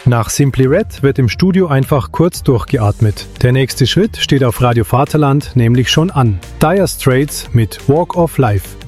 Nach Simply Red wird im Studio einfach kurz durchgeatmet. Der nächste Schritt steht auf Radio Vaterland nämlich schon an. Dire Straits mit Walk of Life.